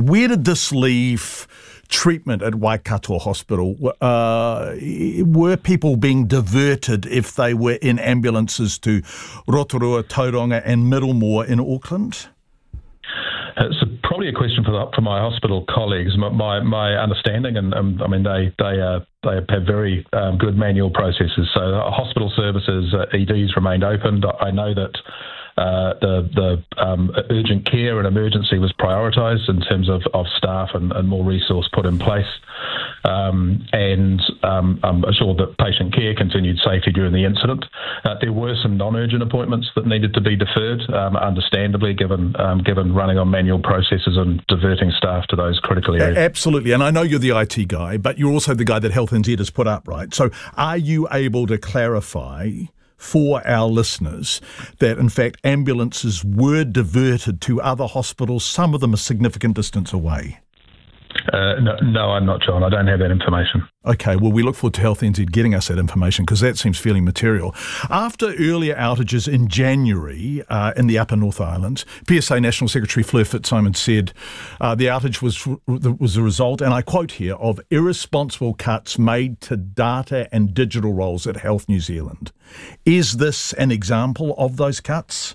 Where did this leave treatment at Waikato Hospital? Were people being diverted if they were in ambulances to Rotorua, Tauranga and Middlemore in Auckland? It's probably a question for my hospital colleagues. My understanding, and I mean they have very good manual processes. So hospital services, EDs remained open. I know that the urgent care and emergency was prioritised in terms of staff and more resource put in place. And I'm sure that patient care continued safely during the incident. There were some non-urgent appointments that needed to be deferred, understandably, given running on manual processes and diverting staff to those critical areas. Absolutely. And I know you're the IT guy, but you're also the guy that Health NZ has put up, right? So are you able to clarify for our listeners that, in fact, ambulances were diverted to other hospitals, some of them a significant distance away? No, I'm not, John. I don't have that information. Okay, well, we look forward to Health NZ getting us that information because that seems fairly material. After earlier outages in January in the Upper North Island, PSA National Secretary Fleur Fitzsimons said the outage was a result, and I quote here, of irresponsible cuts made to data and digital roles at Health New Zealand. Is this an example of those cuts?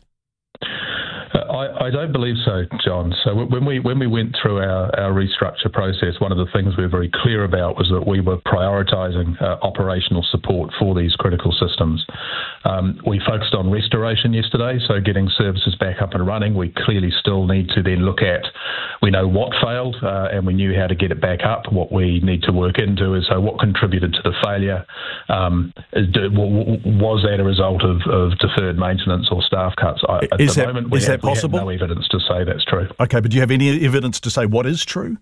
I don't believe so, John. So when we went through our restructure process, one of the things we were very clear about was that we were prioritising operational support for these critical systems. We focused on restoration yesterday, so getting services back up and running. We clearly still need to then look at, we know what failed and we knew how to get it back up. What we need to work into is what contributed to the failure. Was that a result of deferred maintenance or staff cuts? Is that possible? We have no evidence to say that's true. Okay, but do you have any evidence to say what is true?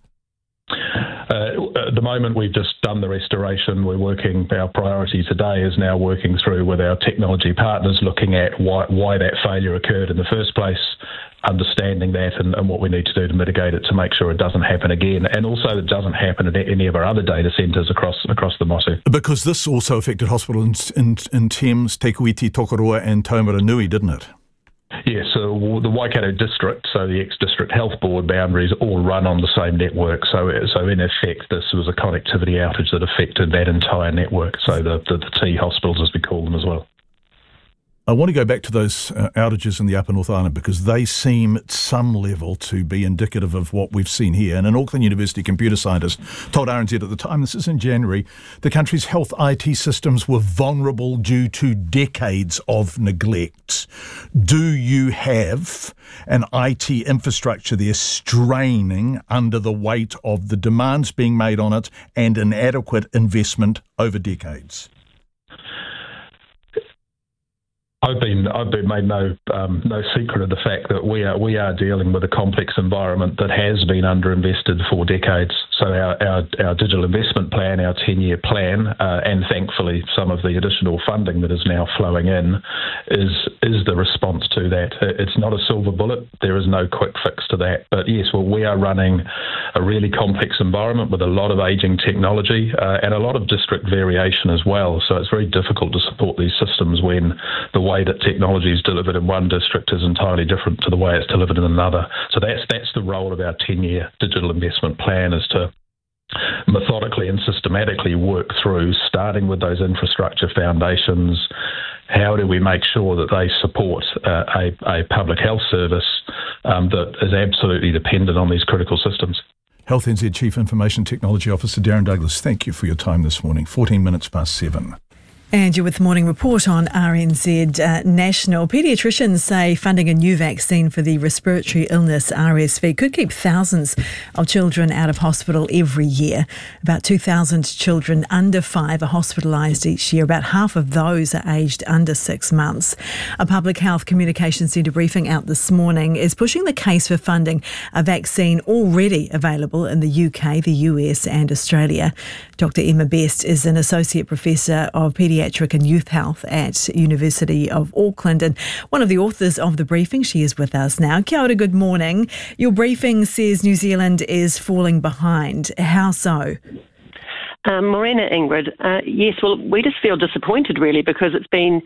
At the moment, we've just done the restoration. Our priority today is now working through with our technology partners, looking at why that failure occurred in the first place, understanding that and what we need to do to mitigate it to make sure it doesn't happen again, and also it doesn't happen at any of our other data centres across the Mosu. Because this also affected hospitals in Thames, Te Kuiti, Tokoroa and Taumaranui, didn't it? Yeah, so the Waikato district, so the ex-district health board boundaries all run on the same network. So in effect, this was a connectivity outage that affected that entire network. So the T hospitals, as we call them, as well. I want to go back to those outages in the Upper North Island because they seem at some level to be indicative of what we've seen here. And an Auckland University computer scientist told RNZ at the time, this is in January, the country's health IT systems were vulnerable due to decades of neglect. Do you have an IT infrastructure there straining under the weight of the demands being made on it and inadequate investment over decades? I've been made no secret of the fact that we are dealing with a complex environment that has been underinvested for decades. So our digital investment plan, our 10-year plan, and thankfully some of the additional funding that is now flowing in, is the response to that. It's not a silver bullet. There is no quick fix to that. But yes, we are running a really complex environment with a lot of ageing technology and a lot of district variation as well. So it's very difficult to support these systems when the way that technology is delivered in one district is entirely different to the way it's delivered in another. So that's the role of our 10-year digital investment plan, is to methodically and systematically work through, starting with those infrastructure foundations. How do we make sure that they support a public health service that is absolutely dependent on these critical systems? Health NZ Chief Information Technology Officer Darren Douglas, thank you for your time this morning. 14 minutes past 7. And you're with the Morning Report on RNZ National. Paediatricians say funding a new vaccine for the respiratory illness RSV could keep thousands of children out of hospital every year. About 2,000 children under 5 are hospitalised each year. About half of those are aged under 6 months. A Public Health Communications Centre briefing out this morning is pushing the case for funding a vaccine already available in the UK, the US and Australia. Dr Emma Best is an Associate Professor of Paediatric and Youth Health at University of Auckland and one of the authors of the briefing. She is with us now. Kia ora, good morning. Your briefing says New Zealand is falling behind. How so? Morena, Ingrid. Yes, well, we just feel disappointed really because it's been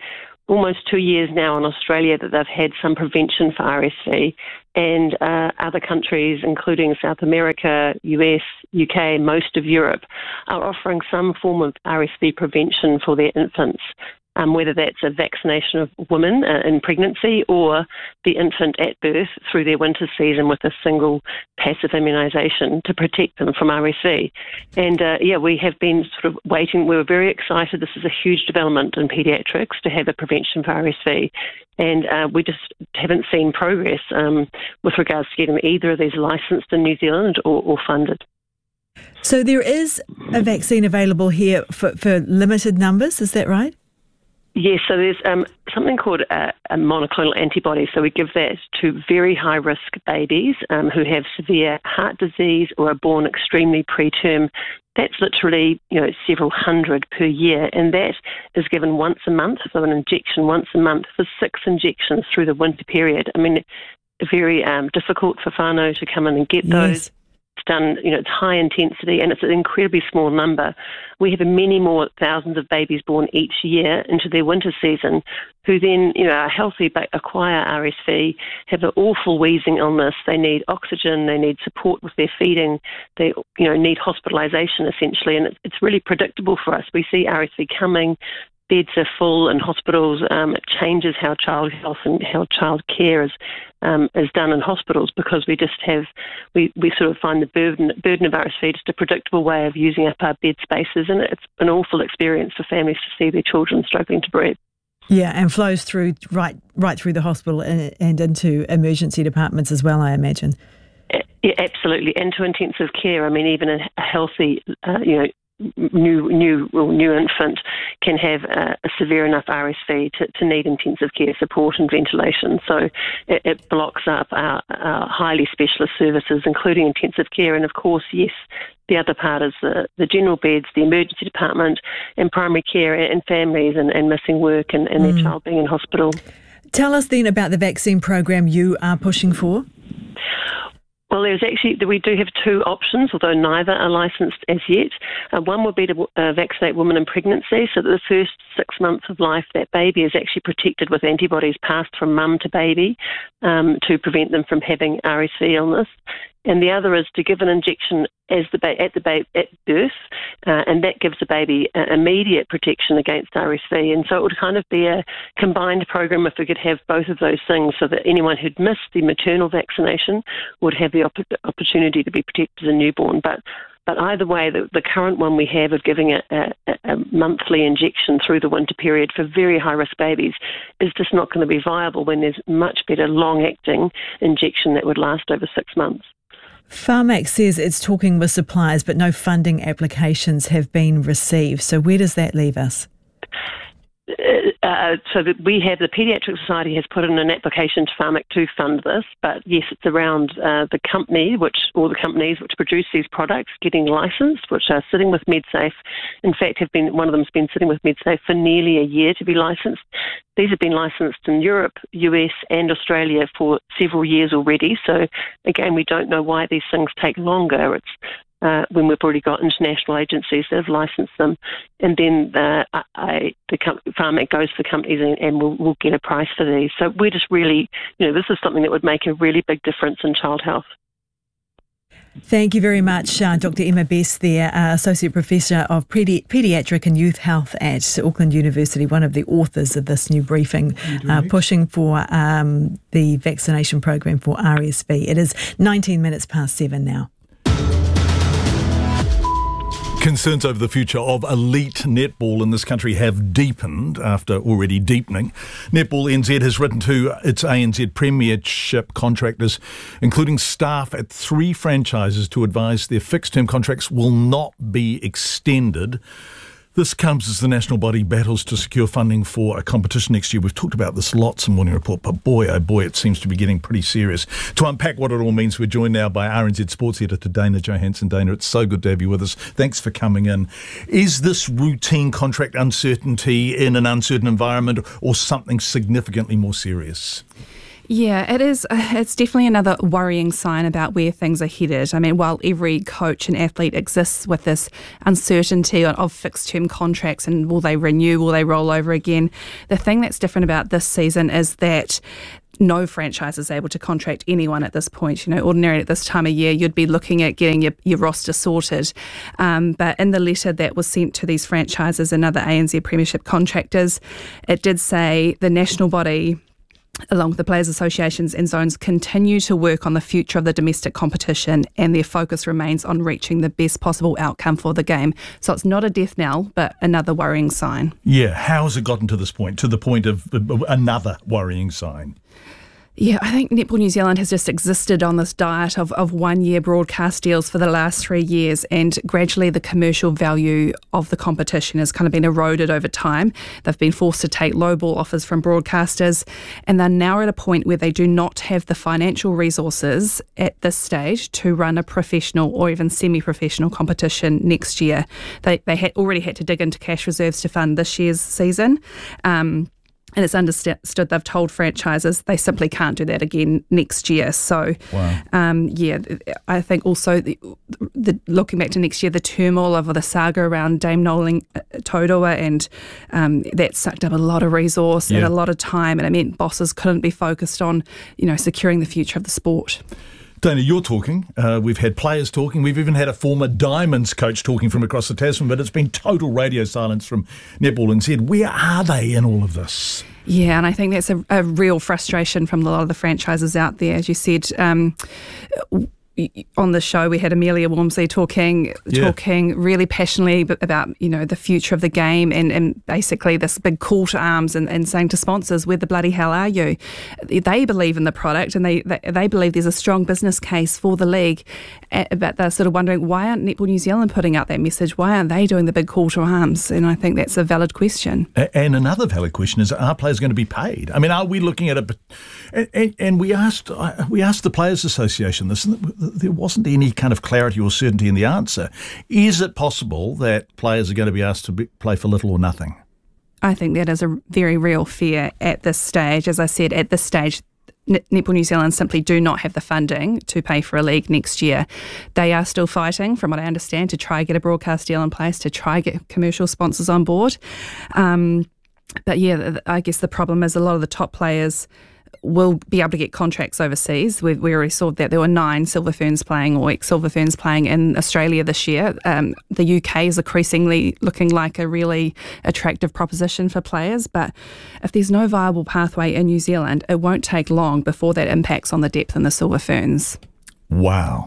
almost 2 years now in Australia that they've had some prevention for RSV, and other countries, including South America, US, UK, most of Europe, are offering some form of RSV prevention for their infants, whether that's a vaccination of women in pregnancy or the infant at birth through their winter season with a single passive immunisation to protect them from RSV. And we have been sort of waiting. We were very excited. This is a huge development in paediatrics to have a prevention for RSV. And we just haven't seen progress with regards to getting either of these licensed in New Zealand or funded. So there is a vaccine available here for limited numbers, is that right? Yes, so there's something called a monoclonal antibody. So we give that to very high-risk babies who have severe heart disease or are born extremely preterm. That's literally, several hundred per year, and that is given once a month, so an injection once a month for 6 injections through the winter period. I mean, very difficult for whānau to come in and get those. Yes. It's done, it's high intensity and it's an incredibly small number. We have many more thousands of babies born each year into their winter season who then, are healthy but acquire RSV, have an awful wheezing illness. They need oxygen, they need support with their feeding, they, need hospitalisation essentially, and it's really predictable for us. We see RSV coming. Beds are full in hospitals. It changes how child health and how child care is done in hospitals because we just have, we sort of find the burden of RSV just a predictable way of using up our bed spaces, and it's an awful experience for families to see their children struggling to breathe. Yeah, and flows through right through the hospital and into emergency departments as well, I imagine. Yeah, absolutely, and to intensive care. I mean, even a healthy, new infant can have a severe enough RSV to need intensive care support and ventilation. So it blocks up our highly specialist services, including intensive care. And of course, yes, the other part is the general beds, the emergency department, and primary care, and families and missing work and their child being in hospital. Tell us then about the vaccine program you are pushing for. Well, we do have 2 options, although neither are licensed as yet. One would be to vaccinate women in pregnancy, so that the first 6 months of life, that baby is actually protected with antibodies passed from mum to baby to prevent them from having RSV illness. And the other is to give an injection at birth, and that gives the baby immediate protection against RSV. And so it would kind of be a combined program if we could have both of those things, so that anyone who'd missed the maternal vaccination would have the opportunity to be protected as a newborn. But either way, the current one we have of giving a monthly injection through the winter period for very high-risk babies is just not going to be viable when there's much better long-acting injection that would last over 6 months. Pharmac says it's talking with suppliers, but no funding applications have been received. So where does that leave us? So that we have, the Paediatric Society has put in an application to Pharmac to fund this, but yes, it's around the companies which produce these products getting licensed, which are sitting with MedSafe. In fact, one of them's been sitting with MedSafe for nearly a year to be licensed. These have been licensed in Europe, US and Australia for several years already. So again, we don't know why these things take longer. It's when we've already got international agencies that have licensed them, and then Pharmac goes to the companies and we'll get a price for these. So we're just really, this is something that would make a really big difference in child health. Thank you very much, Dr. Emma Best there, Associate Professor of Paediatric and Youth Health at Auckland University, one of the authors of this new briefing, pushing for the vaccination program for RSV. It is 19 minutes past 7 now. Concerns over the future of elite netball in this country have deepened after already deepening. Netball NZ has written to its ANZ Premiership contractors, including staff at 3 franchises, to advise their fixed-term contracts will not be extended. This comes as the national body battles to secure funding for a competition next year. We've talked about this lots in Morning Report, but boy, oh boy, it seems to be getting pretty serious. To unpack what it all means, we're joined now by RNZ Sports Editor Dana Johansson. Dana, it's so good to have you with us. Thanks for coming in. Is this routine contract uncertainty in an uncertain environment or something significantly more serious? Yeah, it is. It's definitely another worrying sign about where things are headed. I mean, while every coach and athlete exists with this uncertainty of fixed-term contracts and will they renew, will they roll over again, the thing that's different about this season is that no franchise is able to contract anyone at this point. You know, ordinarily at this time of year, you'd be looking at getting your roster sorted. But in the letter that was sent to these franchises and other ANZ Premiership contractors, it did say the national body, along with the players' associations and zones, continue to work on the future of the domestic competition, and their focus remains on reaching the best possible outcome for the game. So it's not a death knell, but another worrying sign. Yeah, how has it gotten to this point, to the point of another worrying sign? Yeah, I think Netball New Zealand has just existed on this diet of one-year broadcast deals for the last 3 years, and gradually the commercial value of the competition has kind of been eroded over time. They've been forced to take lowball offers from broadcasters, and they're now at a point where they do not have the financial resources at this stage to run a professional or even semi-professional competition next year. They had already had to dig into cash reserves to fund this year's season. And it's understood they've told franchises they simply can't do that again next year. So, I think also the looking back to next year, the turmoil of the saga around Dame Noeline Taurua, and that sucked up a lot of resource and a lot of time, and it meant bosses couldn't be focused on, securing the future of the sport. Dana, you're talking. We've had players talking. We've even had a former Diamonds coach talking from across the Tasman, but it's been total radio silence from Netball NZ. Where are they in all of this? Yeah, and I think that's a real frustration from a lot of the franchises out there. As you said, on the show, we had Amelia Walmsley talking really passionately about, the future of the game and basically this big call to arms and saying to sponsors, where the bloody hell are you? They believe in the product and they believe there's a strong business case for the league, but they're sort of wondering, why aren't Netball New Zealand putting out that message? Why aren't they doing the big call to arms? And I think that's a valid question. And another valid question is, are players going to be paid? I mean, are we looking at it? And we asked the Players Association this, and there wasn't any kind of clarity or certainty in the answer. Is it possible that players are going to be asked to play for little or nothing? I think that is a very real fear at this stage. As I said, at this stage, Netball New Zealand simply do not have the funding to pay for a league next year. They are still fighting, from what I understand, to try get a broadcast deal in place, to try get commercial sponsors on board. But yeah, I guess the problem is a lot of the top players will be able to get contracts overseas. We already saw that there were 9 Silver Ferns playing or ex-Silver Ferns playing in Australia this year. The UK is increasingly looking like a really attractive proposition for players, but if there's no viable pathway in New Zealand, it won't take long before that impacts on the depth in the Silver Ferns. Wow.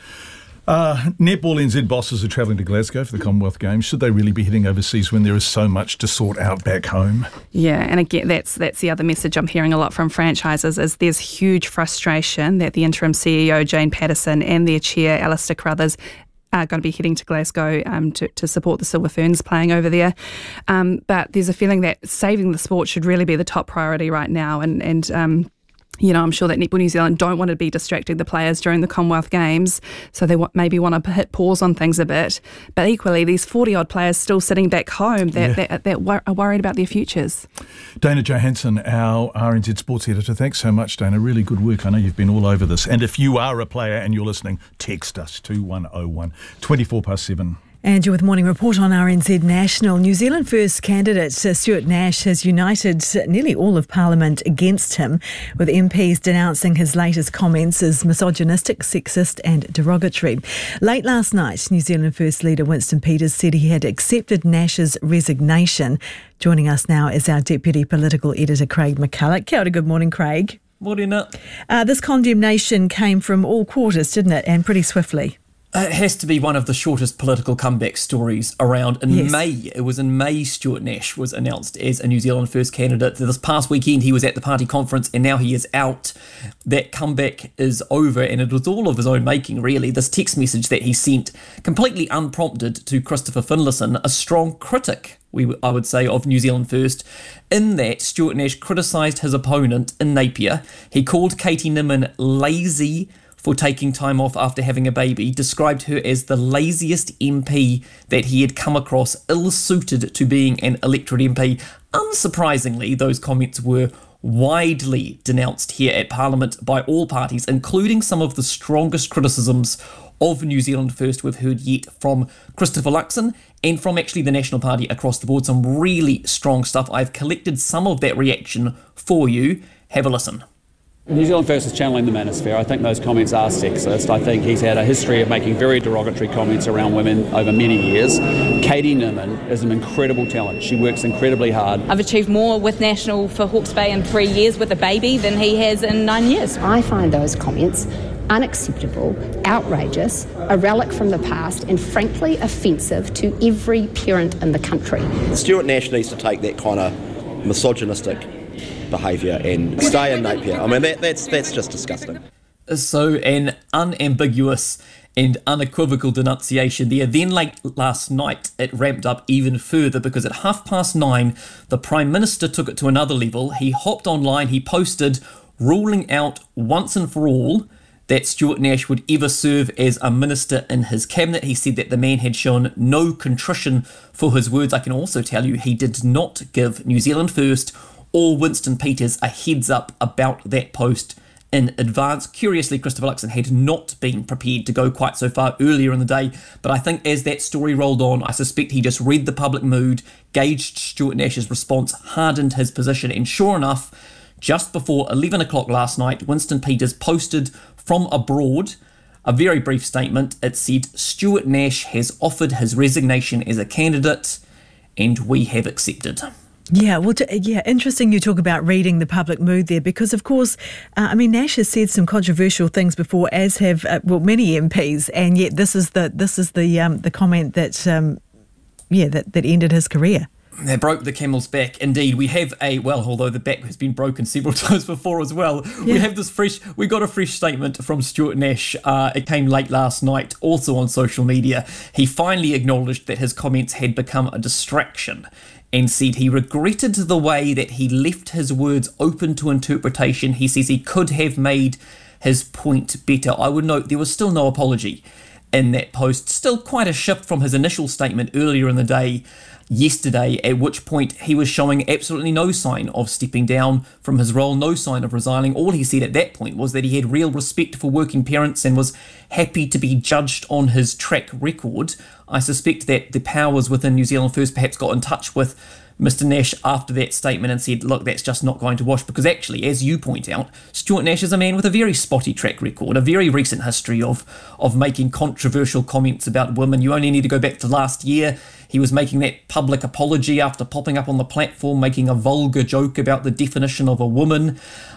Netball NZ bosses are travelling to Glasgow for the Commonwealth Games. Should they really be heading overseas when there is so much to sort out back home? Yeah, and again, that's the other message I'm hearing a lot from franchises is there's huge frustration that the interim CEO, Jane Patterson, and their chair, Alistair Carruthers, are going to be heading to Glasgow to support the Silver Ferns playing over there. But there's a feeling that saving the sport should really be the top priority right now, and I'm sure that Netball New Zealand don't want to be distracting the players during the Commonwealth Games, so they maybe want to hit pause on things a bit. But equally, these 40-odd players still sitting back home that are worried about their futures. Dana Johansson, our RNZ Sports Editor. Thanks so much, Dana. Really good work. I know you've been all over this. And if you are a player and you're listening, text us 2101 24/7. And you're with Morning Report on RNZ National. New Zealand First candidate Stuart Nash has united nearly all of Parliament against him, with MPs denouncing his latest comments as misogynistic, sexist and derogatory. Late last night, New Zealand First leader Winston Peters said he had accepted Nash's resignation. Joining us now is our Deputy Political Editor, Craig McCulloch. Kia ora, good morning, Craig. Morning. This condemnation came from all quarters, didn't it, and pretty swiftly? It has to be one of the shortest political comeback stories around. In May, it was in May, Stuart Nash was announced as a New Zealand First candidate. This past weekend, he was at the party conference and now he is out. That comeback is over, and it was all of his own making, really. This text message that he sent, completely unprompted, to Christopher Finlayson, a strong critic, I would say, of New Zealand First. In that, Stuart Nash criticised his opponent in Napier. He called Katie Nimmin lazy for taking time off after having a baby, described her as the laziest MP that he had come across, ill-suited to being an electorate MP. Unsurprisingly, those comments were widely denounced here at Parliament by all parties, including some of the strongest criticisms of New Zealand First we've heard yet from Christopher Luxon and from actually the National Party across the board. Some really strong stuff. I've collected some of that reaction for you. Have a listen. New Zealand First is channeling the manosphere. I think those comments are sexist. I think he's had a history of making very derogatory comments around women over many years. Katie Newman is an incredible talent. She works incredibly hard. I've achieved more with National for Hawke's Bay in 3 years with a baby than he has in 9 years. I find those comments unacceptable, outrageous, a relic from the past, and frankly offensive to every parent in the country. Stuart Nash needs to take that kind of misogynistic behaviour and stay in Napier. I mean, that's just disgusting. So an unambiguous and unequivocal denunciation there. Then late last night, it ramped up even further because at 9:30, the Prime Minister took it to another level. He hopped online, he posted, ruling out once and for all that Stuart Nash would ever serve as a minister in his cabinet. He said that the man had shown no contrition for his words. I can also tell you he did not give New Zealand First or Winston Peters a heads up about that post in advance. Curiously, Christopher Luxon had not been prepared to go quite so far earlier in the day, but I think as that story rolled on, I suspect he just read the public mood, gauged Stuart Nash's response, hardened his position, and sure enough, just before 11 o'clock last night, Winston Peters posted from abroad a very brief statement. It said, Stuart Nash has offered his resignation as a candidate and we have accepted. Yeah, well, interesting you talk about reading the public mood there because, of course, Nash has said some controversial things before, as have many MPs, and yet this is the comment that ended his career. They broke the camel's back. Indeed, we have although the back has been broken several times before as well. Yeah. We got a fresh statement from Stuart Nash. It came late last night, also on social media. He finally acknowledged that his comments had become a distraction and said he regretted the way that he left his words open to interpretation. He says he could have made his point better. I would note there was still no apology in that post. Still quite a shift from his initial statement earlier in the day yesterday, at which point he was showing absolutely no sign of stepping down from his role, no sign of resigning. All he said at that point was that he had real respect for working parents and was happy to be judged on his track record. I suspect that the powers within New Zealand First perhaps got in touch with Mr Nash after that statement and said, look, that's just not going to wash, because actually, as you point out, Stuart Nash is a man with a very spotty track record, a very recent history of making controversial comments about women. You only need to go back to last year. He was making that public apology after popping up on the platform, making a vulgar joke about the definition of a woman.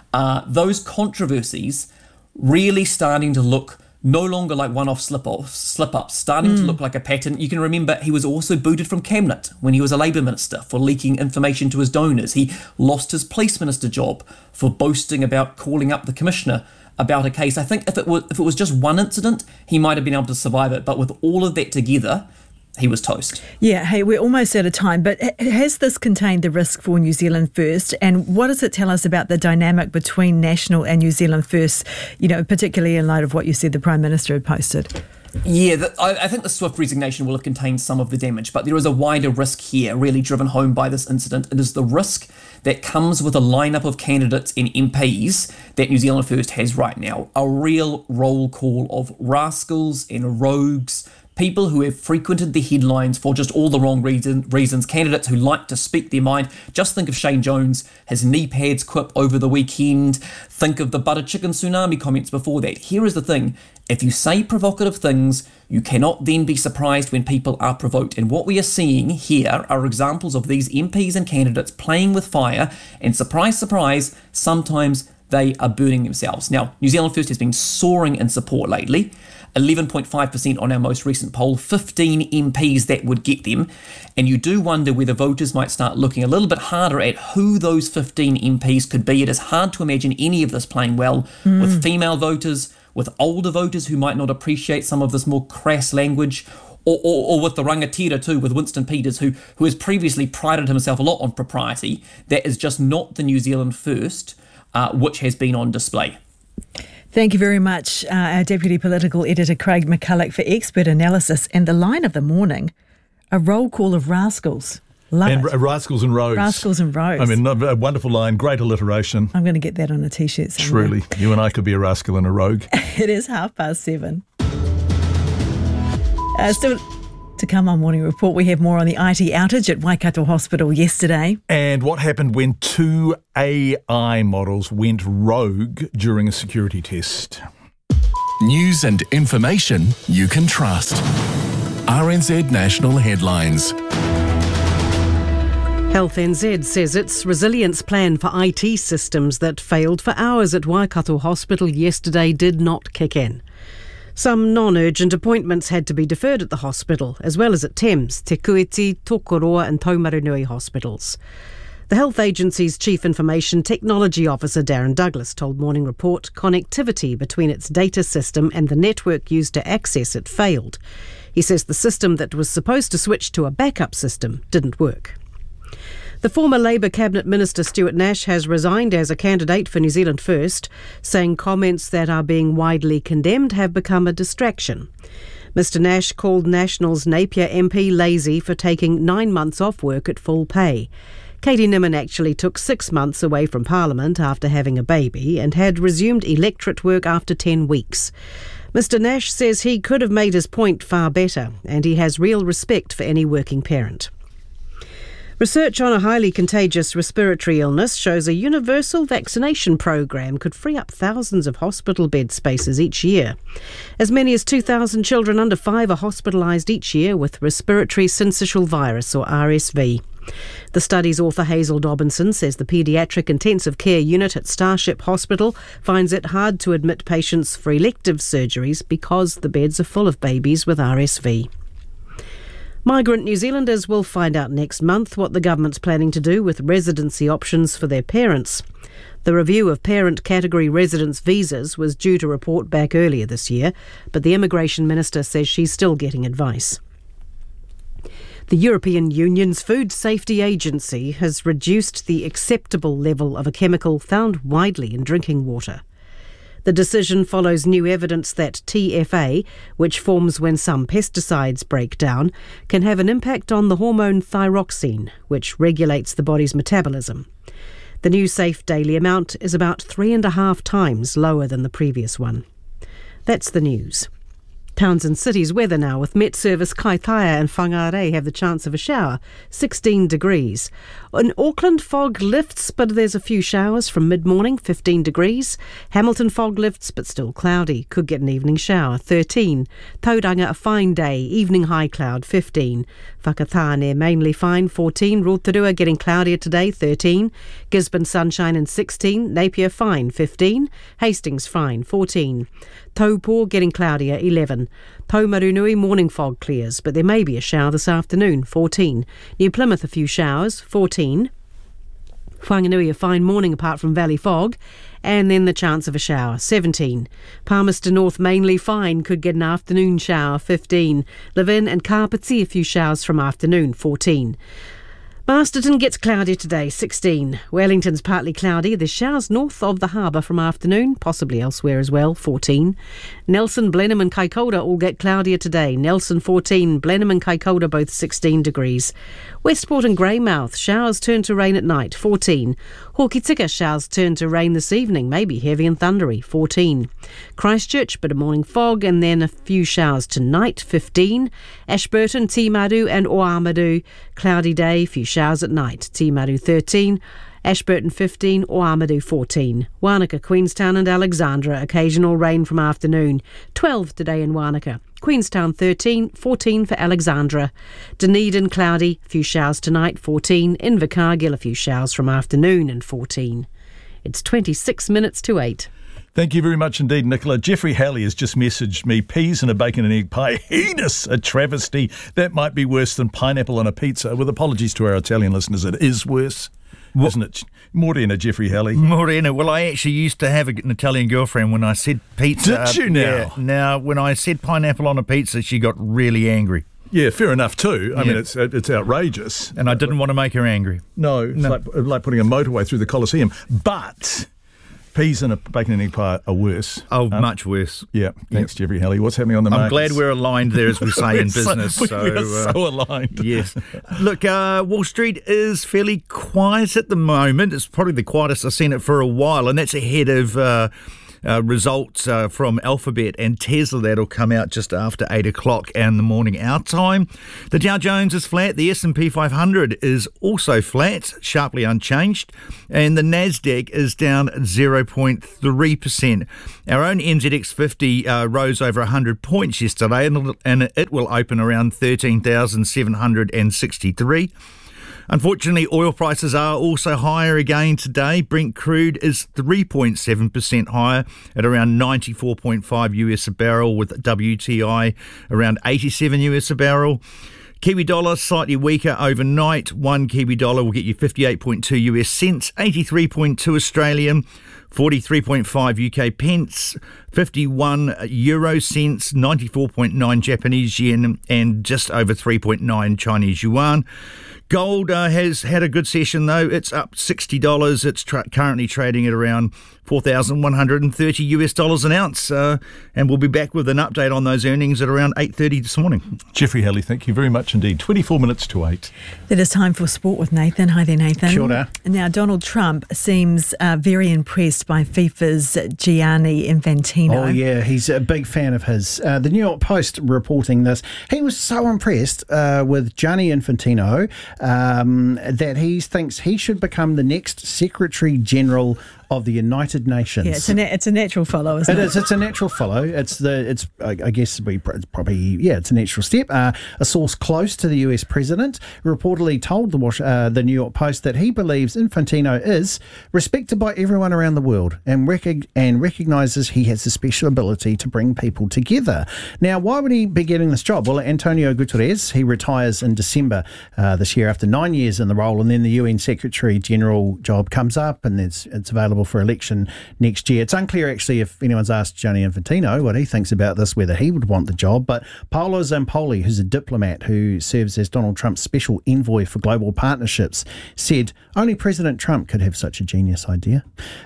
Those controversies really starting to look no longer like one-off slip-ups, starting to look like a pattern. You can remember he was also booted from Cabinet when he was a Labour minister for leaking information to his donors. He lost his police minister job for boasting about calling up the commissioner about a case. I think if it was just one incident, he might have been able to survive it. But with all of that together, he was toast. Yeah, hey, we're almost out of time, but has this contained the risk for New Zealand First? And what does it tell us about the dynamic between National and New Zealand First, particularly in light of what you said the Prime Minister had posted? Yeah, I think the swift resignation will have contained some of the damage, but there is a wider risk here, really driven home by this incident. It is the risk that comes with a lineup of candidates and MPs that New Zealand First has right now. A real roll call of rascals and rogues, people who have frequented the headlines for just all the wrong reasons, candidates who like to speak their mind. Just think of Shane Jones, his knee pads quip over the weekend. Think of the butter chicken tsunami comments before that. Here is the thing. If you say provocative things, you cannot then be surprised when people are provoked. And what we are seeing here are examples of these MPs and candidates playing with fire, and surprise, surprise, sometimes they are burning themselves. Now, New Zealand First has been soaring in support lately. 11.5% on our most recent poll, 15 MPs that would get them. And you do wonder whether voters might start looking a little bit harder at who those 15 MPs could be. It is hard to imagine any of this playing well with female voters, with older voters who might not appreciate some of this more crass language, or with the rangatira too, with Winston Peters, who has previously prided himself a lot on propriety. That is just not the New Zealand First, which has been on display. Thank you very much, our Deputy Political Editor Craig McCulloch, for expert analysis. And the line of the morning, a roll call of rascals. Love and it. Rascals and Rogues. Rascals and Rogues. I mean, a wonderful line, great alliteration. I'm going to get that on a T-shirt somewhere. Truly. You and I could be a rascal and a rogue. It is 7:30. Still to come on Morning Report, we have more on the IT outage at Waikato Hospital yesterday. And what happened when 2 AI models went rogue during a security test. News and information you can trust. RNZ National Headlines. Health NZ says its resilience plan for IT systems that failed for hours at Waikato Hospital yesterday did not kick in. Some non-urgent appointments had to be deferred at the hospital, as well as at Thames, Te Kuiti, Tokoroa and Taumarunui hospitals. The health agency's Chief Information Technology Officer Darren Douglas told Morning Report connectivity between its data system and the network used to access it failed. He says the system that was supposed to switch to a backup system didn't work. The former Labour Cabinet Minister Stuart Nash has resigned as a candidate for New Zealand First, saying comments that are being widely condemned have become a distraction. Mr Nash called National's Napier MP lazy for taking 9 months off work at full pay. Katie Nimmin actually took 6 months away from Parliament after having a baby and had resumed electorate work after 10 weeks. Mr Nash says he could have made his point far better, and he has real respect for any working parent. Research on a highly contagious respiratory illness shows a universal vaccination program could free up thousands of hospital bed spaces each year. As many as 2,000 children under 5 are hospitalised each year with respiratory syncytial virus or RSV. The study's author Hazel Dobinson says the paediatric intensive care unit at Starship Hospital finds it hard to admit patients for elective surgeries because the beds are full of babies with RSV. Migrant New Zealanders will find out next month what the government's planning to do with residency options for their parents. The review of parent category residence visas was due to report back earlier this year, but the Immigration Minister says she's still getting advice. The European Union's Food Safety Agency has reduced the acceptable level of a chemical found widely in drinking water. The decision follows new evidence that TFA, which forms when some pesticides break down, can have an impact on the hormone thyroxine, which regulates the body's metabolism. The new safe daily amount is about 3.5 times lower than the previous one. That's the news. Towns and cities weather now, with Met Service Kaitaia and Whangarei have the chance of a shower, 16 degrees. In Auckland, fog lifts, but there's a few showers from mid-morning, 15 degrees. Hamilton, fog lifts, but still cloudy. Could get an evening shower, 13. Tauranga, a fine day, evening high cloud, 15. Whakatane, mainly fine, 14. Rotorua, getting cloudier today, 13. Gisborne, sunshine and 16. Napier, fine, 15. Hastings, fine, 14. Taupo, getting cloudier, 11. Taumarunui, morning fog clears, but there may be a shower this afternoon, 14. New Plymouth, a few showers, 14. Whanganui, a fine morning apart from valley fog, and then the chance of a shower, 17. Palmerston North, mainly fine, could get an afternoon shower, 15. Levin and Kapiti, a few showers from afternoon, 14. Masterton gets cloudy today, 16. Wellington's partly cloudy. There's showers north of the harbour from afternoon, possibly elsewhere as well, 14. Nelson, Blenheim and Kaikoura all get cloudier today. Nelson 14, Blenheim and Kaikoura both 16 degrees. Westport and Greymouth, showers turn to rain at night, 14. Hokitika, showers turn to rain this evening, maybe heavy and thundery, 14. Christchurch, bit of morning fog and then a few showers tonight, 15. Ashburton, Timaru and Oamaru, cloudy day, few showers at night, Timaru 13. Ashburton 15, Oamaru 14. Wanaka, Queenstown and Alexandra, occasional rain from afternoon, 12 today in Wanaka. Queenstown 13, 14 for Alexandra. Dunedin cloudy, few showers tonight, 14. Invercargill, a few showers from afternoon and 14. It's 26 minutes to 8. Thank you very much indeed, Nicola. Jeffrey Halley has just messaged me, peas and a bacon and egg pie. Heinous, a travesty. That might be worse than pineapple on a pizza. With apologies to our Italian listeners, it is worse. Isn't it? Morena, Jeffrey Halley. Morena. Well, I actually used to have an Italian girlfriend when I said pizza. Did you now? Yeah. Now, when I said pineapple on a pizza, she got really angry. Yeah, fair enough too. I mean, it's outrageous. And I didn't want to make her angry. No, it's like putting a motorway through the Colosseum. But Peas and a bacon and egg pie are worse. Oh, much worse. Yeah. Thanks, Jeffrey Halley. What's happening on the I'm markets? glad we're aligned there, as we say in business. We're so aligned. Yes. Look, Wall Street is fairly quiet at the moment. It's probably the quietest I've seen it for a while, and that's ahead of results from Alphabet and Tesla. That'll come out just after 8 o'clock and the morning our time. The Dow Jones is flat. The S&P 500 is also flat, sharply unchanged. And the Nasdaq is down 0.3%. Our own NZX 50 rose over 100 points yesterday, and it will open around 13,763. Unfortunately, oil prices are also higher again today. Brent crude is 3.7% higher at around 94.5 US a barrel, with WTI around 87 US a barrel. Kiwi dollar slightly weaker overnight. One Kiwi dollar will get you 58.2 US cents, 83.2 Australian, 43.5 UK pence, 51 euro cents, 94.9 Japanese yen, and just over 3.9 Chinese yuan. Gold has had a good session, though. It's up $60. It's currently trading at around $4,130 US an ounce. And we'll be back with an update on those earnings at around 8:30 this morning. Jeffrey Halley, thank you very much indeed. 24 minutes to 8. It is time for sport with Nathan. Hi there, Nathan. Kia ora. Now, Donald Trump seems very impressed by FIFA's Gianni Infantino. Oh, yeah, he's a big fan of his. The New York Post reporting this. He was so impressed with Gianni Infantino that he thinks he should become the next Secretary General of the United Nations. Yeah, it's a natural follow, isn't it? It is. It's a natural follow. It's I guess it's probably it's a natural step. A source close to the US president reportedly told the New York Post that he believes Infantino is respected by everyone around the world and recognises he has a special ability to bring people together. Now, why would he be getting this job? Well, Antonio Guterres, he retires in December this year after 9 years in the role, and then the UN Secretary General job comes up and it's available for election next year. It's unclear actually if anyone's asked Gianni Infantino what he thinks about this, whether he would want the job, but Paolo Zampoli, who's a diplomat who serves as Donald Trump's special envoy for global partnerships, said only President Trump could have such a genius idea.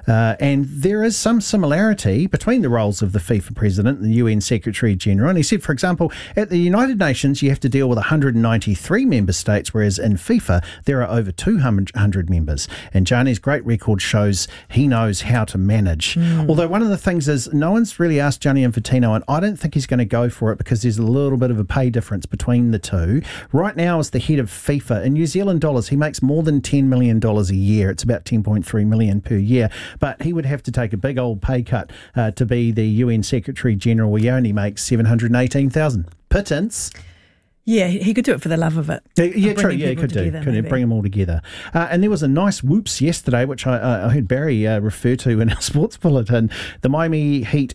And there is some similarity between the roles of the FIFA president and the UN Secretary General. And he said, for example, at the United Nations, you have to deal with 193 member states, whereas in FIFA, there are over 200 members. And Gianni's great record shows he knows how to manage. Although one of the things is no one's really asked Gianni Infantino, and I don't think he's going to go for it because there's a little bit of a pay difference between the two. Right now, as the head of FIFA, in New Zealand dollars, he makes more than $10 million a year. It's about $10.3 million per year. But he would have to take a big old pay cut to be the UN Secretary General, where he only makes $718,000. Pittance. Yeah, he could do it for the love of it. Yeah, true. Yeah, he could do. Could bring them all together. And there was a nice whoops yesterday, which I heard Barry refer to in our sports bulletin. The Miami Heat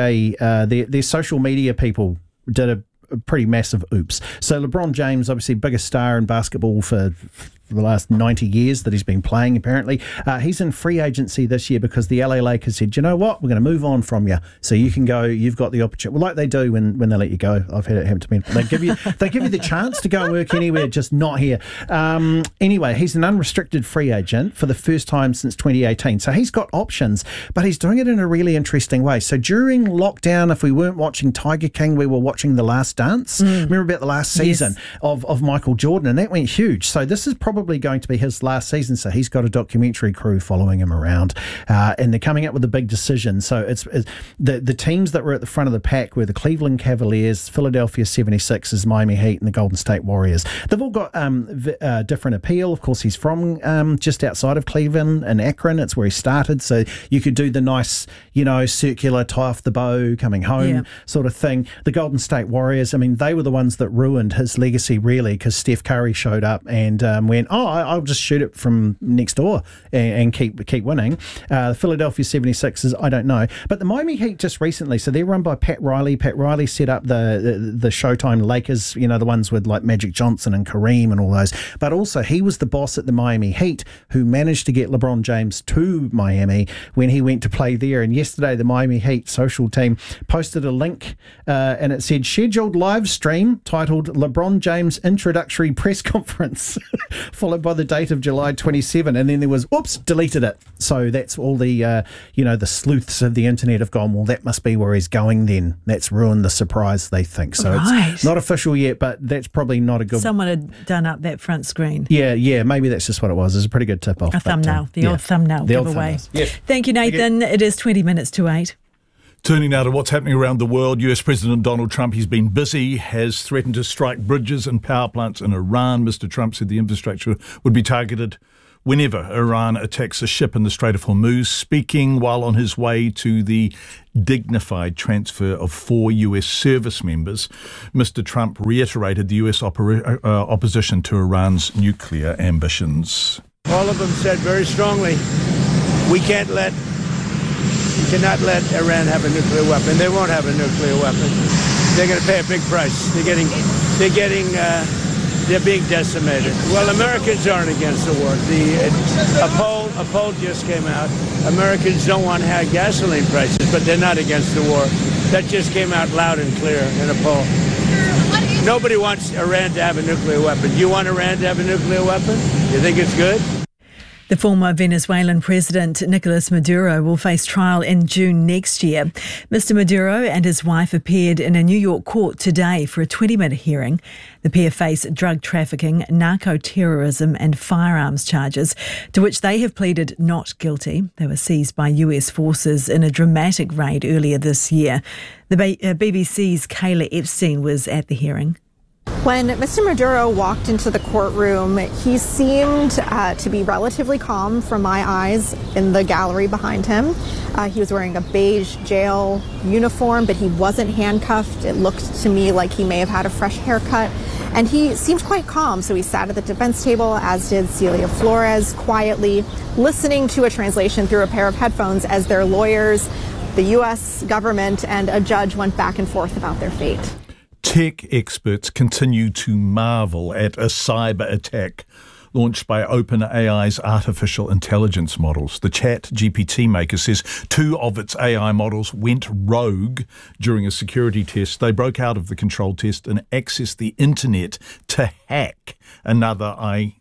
NBA, their social media people did a pretty massive oops. So LeBron James, obviously biggest star in basketball for the last 90 years that he's been playing, apparently. He's in free agency this year because the LA Lakers said, you know what, we're going to move on from you so you can go, you've got the opportunity. Well, like they do when they let you go. I've had it happen to me. They give you the chance to go and work anywhere, just not here. Anyway, he's an unrestricted free agent for the first time since 2018. So he's got options, but he's doing it in a really interesting way. So during lockdown, if we weren't watching Tiger King, we were watching The Last Dance. Remember about the last season of Michael Jordan, and that went huge. So this is probably going to be his last season, so he's got a documentary crew following him around, and they're coming up with a big decision. So it's the teams that were at the front of the pack were the Cleveland Cavaliers, Philadelphia 76ers, Miami Heat, and the Golden State Warriors. They've all got different appeal. Of course, he's from just outside of Cleveland in Akron. It's where he started, so you could do the nice, circular tie off the bow, coming home sort of thing. The Golden State Warriors, I mean, they were the ones that ruined his legacy, really, because Steph Curry showed up and went, I'll just shoot it from next door and keep winning. The Philadelphia 76ers, I don't know. But the Miami Heat just recently, so they're run by Pat Riley. Pat Riley set up the Showtime Lakers, the ones with like Magic Johnson and Kareem and all those. But also he was the boss at the Miami Heat who managed to get LeBron James to Miami when he went to play there. And yesterday the Miami Heat social team posted a link and it said scheduled live stream titled LeBron James Introductory Press Conference followed by the date of July 27, and then there was, oops, deleted it. So that's all the, the sleuths of the internet have gone, well, that must be where he's going then. That's ruined the surprise, they think. So It's not official yet, but that's probably not a good... Someone had done up that front screen. Yeah, maybe that's just what it was. It's a pretty good tip-off. A thumbnail, the old thumbnail giveaway. Yes. Thank you, Nathan. It is 20 minutes to 8. Turning now to what's happening around the world, US President Donald Trump, he's been busy, has threatened to strike bridges and power plants in Iran. Mr. Trump said the infrastructure would be targeted whenever Iran attacks a ship in the Strait of Hormuz, speaking while on his way to the dignified transfer of 4 US service members. Mr. Trump reiterated the US opposition to Iran's nuclear ambitions. All of them said very strongly, we cannot let Iran have a nuclear weapon. They won't have a nuclear weapon. They're going to pay a big price. They're being decimated. Well, Americans aren't against the war. A poll just came out. Americans don't want high gasoline prices, but they're not against the war. That just came out loud and clear in a poll. Nobody wants Iran to have a nuclear weapon. Do you want Iran to have a nuclear weapon? You think it's good? The former Venezuelan president, Nicolas Maduro, will face trial in June next year. Mr. Maduro and his wife appeared in a New York court today for a 20-minute hearing. The pair face drug trafficking, narco-terrorism and firearms charges, to which they have pleaded not guilty. They were seized by US forces in a dramatic raid earlier this year. The BBC's Kayla Epstein was at the hearing. When Mr. Maduro walked into the courtroom, he seemed to be relatively calm from my eyes in the gallery behind him. He was wearing a beige jail uniform, but he wasn't handcuffed. It looked to me like he may have had a fresh haircut. And he seemed quite calm, so he sat at the defense table, as did Celia Flores, quietly listening to a translation through a pair of headphones as their lawyers, the U.S. government, and a judge went back and forth about their fate. Tech experts continue to marvel at a cyber attack launched by OpenAI's artificial intelligence models. The ChatGPT maker says 2 of its AI models went rogue during a security test. They broke out of the control test and accessed the internet to hack another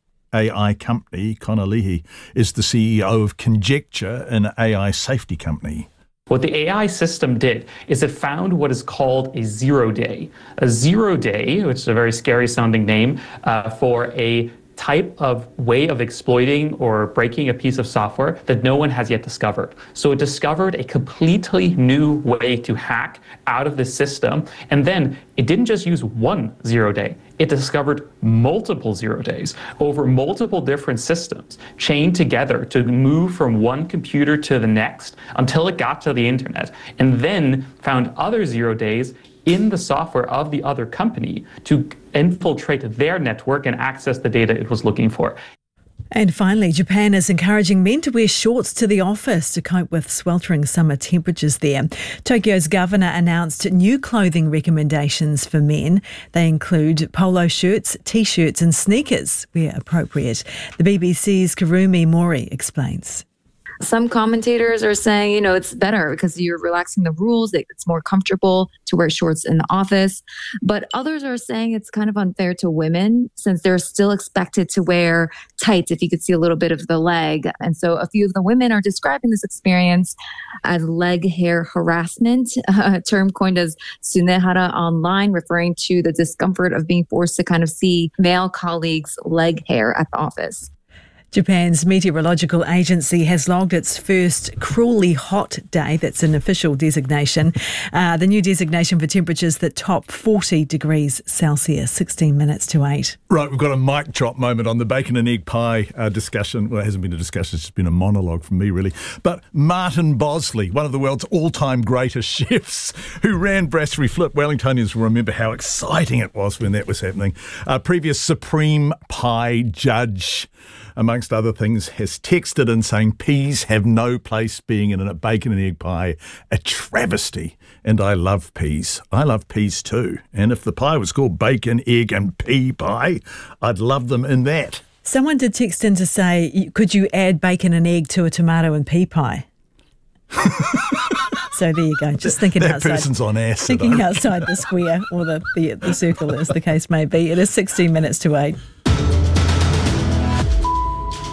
AI company. Connor Leahy is the CEO of Conjecture, an AI safety company. What the AI system did is it found what is called a 0 day. A 0 day, which is a very scary sounding name for a type of way of exploiting or breaking a piece of software that no one has yet discovered. So it discovered a completely new way to hack out of the system. And then it didn't just use 1 0 day. It discovered multiple 0 days over multiple different systems, chained together to move from one computer to the next until it got to the internet, and then found other 0 days in the software of the other company to infiltrate their network and access the data it was looking for. And finally, Japan is encouraging men to wear shorts to the office to cope with sweltering summer temperatures there. Tokyo's governor announced new clothing recommendations for men. They include polo shirts, T-shirts and sneakers where appropriate. The BBC's Karumi Mori explains. Some commentators are saying, it's better because you're relaxing the rules. It's more comfortable to wear shorts in the office. But others are saying it's kind of unfair to women since they're still expected to wear tights if you could see a little bit of the leg. And so a few of the women are describing this experience as leg hair harassment, a term coined as sunehara online, referring to the discomfort of being forced to kind of see male colleagues' leg hair at the office. Japan's meteorological agency has logged its first cruelly hot day. That's an official designation. The new designation for temperatures that top 40 degrees Celsius, 16 minutes to 8. Right, we've got a mic drop moment on the bacon and egg pie discussion. Well, it hasn't been a discussion, it's just been a monologue from me, really. But Martin Bosley, one of the world's all-time greatest chefs, who ran Brasserie Flip. Wellingtonians will remember how exciting it was when that was happening. Previous Supreme Pie judge, amongst other things, has texted in saying peas have no place being in a bacon and egg pie. A travesty. And I love peas. I love peas too. And if the pie was called bacon, egg and pea pie, I'd love them in that. Someone did text in to say, could you add bacon and egg to a tomato and pea pie? So there you go. Just thinking that outside. That person's on acid. Thinking outside the square or the circle, as the case may be. It is 16 minutes to 8.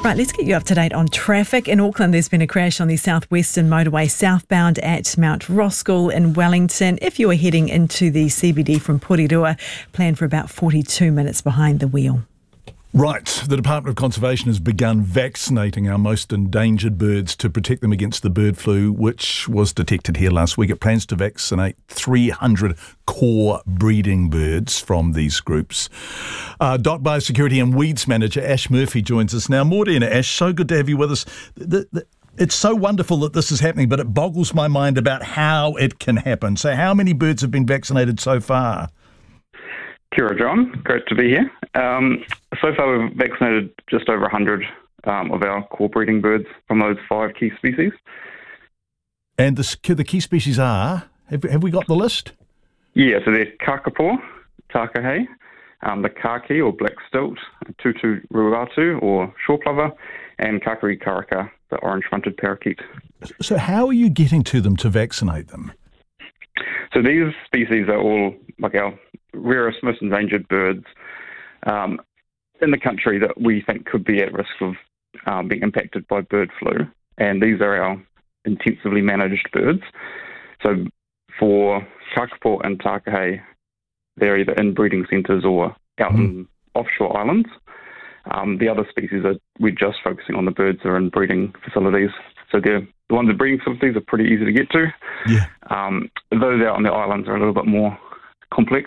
Right, let's get you up to date on traffic. In Auckland, there's been a crash on the southwestern motorway southbound at Mount Roskill in Wellington. If you are heading into the CBD from Porirua, plan for about 42 minutes behind the wheel. Right, the Department of Conservation has begun vaccinating our most endangered birds to protect them against the bird flu, which was detected here last week. It plans to vaccinate 300 core breeding birds from these groups. DOC Biosecurity and Weeds Manager Ash Murphy joins us now. Morena, Ash, so good to have you with us. It's so wonderful that this is happening, but it boggles my mind about how it can happen. So how many birds have been vaccinated so far? Kia ora, John. Great to be here. So far, we've vaccinated just over 100 of our core breeding birds from those 5 key species. And the key species are? Have we got the list? Yeah, so they're kakapo, takahe, the kaki or black stilt, tutu ruatu or shore plover, and kakari karaka, the orange-fronted parakeet. So how are you getting to them to vaccinate them? So these species are all like our rarest, most endangered birds in the country that we think could be at risk of being impacted by bird flu. And these are our intensively managed birds. So for kakapo and takahe, they're either in breeding centres or out in offshore islands. The other species we're just focusing on the birds that are in breeding facilities. So the ones in breeding facilities are pretty easy to get to. Yeah. Those out on the islands are a little bit more complex.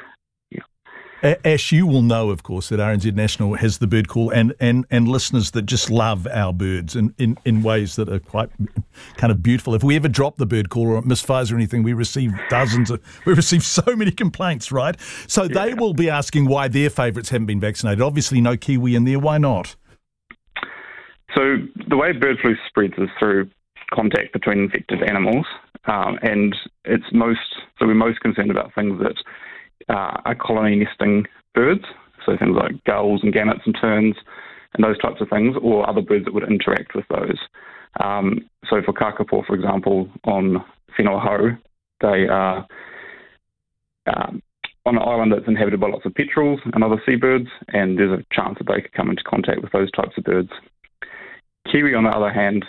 Ash, you will know, of course, that RNZ National has the bird call and listeners that just love our birds in ways that are quite kind of beautiful. If we ever drop the bird call or it misfires or anything, we receive so many complaints, right? So They will be asking why their favourites haven't been vaccinated. Obviously no kiwi in there. Why not? So the way bird flu spreads is through contact between infected animals, and we're most concerned about things that are colony nesting birds, so things like gulls and gannets and terns and those types of things, or other birds that would interact with those. So for kakapo, for example, on Whenua Hou, they are on an island that's inhabited by lots of petrels and other seabirds, and there's a chance that they could come into contact with those types of birds. Kiwi, on the other hand,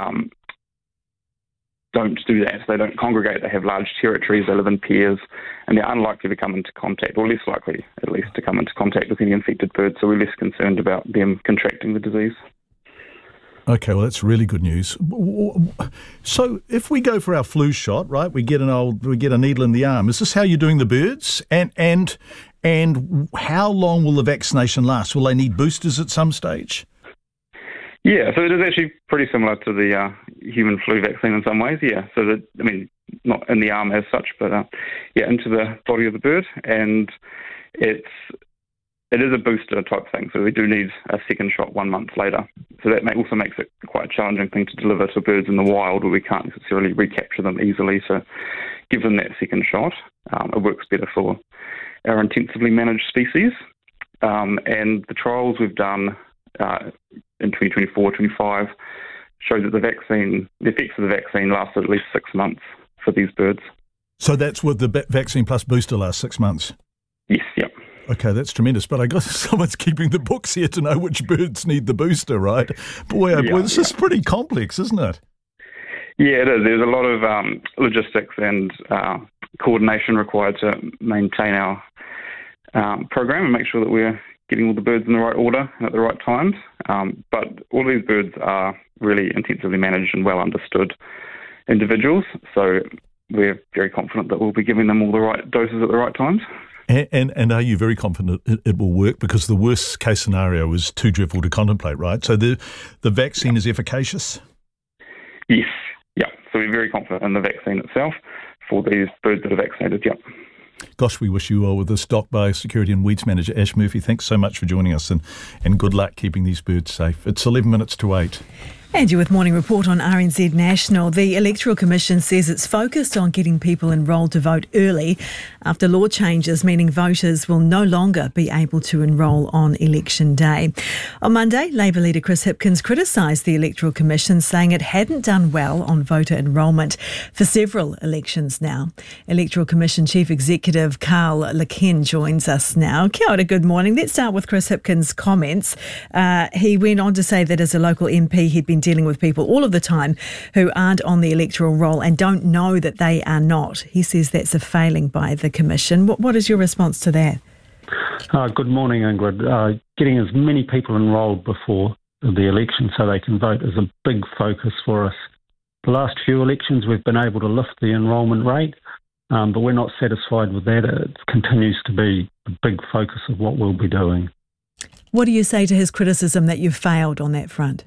don't do that. They don't congregate. They have large territories. They live in pairs, and they're unlikely to come into contact, or less likely, at least, to come into contact with any infected birds. So we're less concerned about them contracting the disease. Okay, well, that's really good news. So if we go for our flu shot, right, we get a needle in the arm. Is this how you're doing the birds? And how long will the vaccination last? Will they need boosters at some stage? Yeah, so it is actually pretty similar to the human flu vaccine in some ways, yeah. So, not in the arm as such, but into the body of the bird. And it is a booster type thing, so we do need a second shot 1 month later. So that also makes it quite a challenging thing to deliver to birds in the wild where we can't necessarily recapture them easily. So give them that second shot. It works better for our intensively managed species. And the trials we've done in 2024-25 show that the effects of the vaccine lasted at least 6 months for these birds. So that's with the vaccine plus booster lasts 6 months? Yes, yep. Okay, that's tremendous. But I guess someone's keeping the books here to know which birds need the booster, right? Boy, this is pretty complex, isn't it? Yeah, it is. There's a lot of logistics and coordination required to maintain our program and make sure that we're getting all the birds in the right order and at the right times. But all these birds are really intensively managed and well understood individuals. So we're very confident that we'll be giving them all the right doses at the right times. And are you very confident it will work? Because the worst case scenario is too dreadful to contemplate, right? So the vaccine is efficacious? Yes, yeah. So we're very confident in the vaccine itself for these birds that are vaccinated, yeah. Gosh, we wish you well with this. DOC Biosecurity and Weeds Manager Ash Murphy, thanks so much for joining us and good luck keeping these birds safe. It's 11 minutes to 8. And you with Morning Report on RNZ National. The Electoral Commission says it's focused on getting people enrolled to vote early after law changes, meaning voters will no longer be able to enrol on election day. On Monday, Labour leader Chris Hipkins criticised the Electoral Commission, saying it hadn't done well on voter enrolment for several elections now. Electoral Commission Chief Executive Carl Lecken joins us now. Kia ora, good morning. Let's start with Chris Hipkins' comments. He went on to say that as a local MP, he'd been dealing with people all of the time who aren't on the electoral roll and don't know that they are not. He says that's a failing by the Commission. What is your response to that? Good morning, Ingrid. Getting as many people enrolled before the election so they can vote is a big focus for us. The last few elections we've been able to lift the enrolment rate, but we're not satisfied with that. It continues to be a big focus of what we'll be doing. What do you say to his criticism that you've failed on that front?